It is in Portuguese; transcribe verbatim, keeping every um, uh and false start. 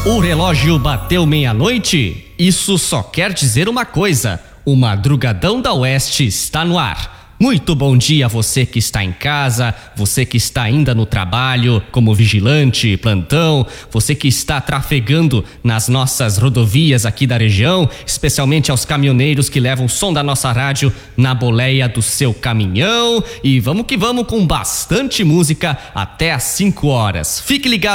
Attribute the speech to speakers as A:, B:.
A: O relógio bateu meia-noite? Isso só quer dizer uma coisa: o Madrugadão da Oeste está no ar. Muito bom dia a você que está em casa, você que está ainda no trabalho como vigilante, plantão, você que está trafegando nas nossas rodovias aqui da região, especialmente aos caminhoneiros que levam o som da nossa rádio na boleia do seu caminhão. E vamos que vamos com bastante música até às cinco horas. Fique ligado